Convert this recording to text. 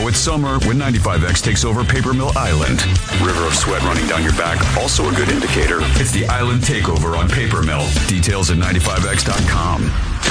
Now it's summer when 95X takes over Paper Mill Island. River of sweat running down your back, also a good indicator. It's the Island Takeover on Paper Mill. Details at 95x.com.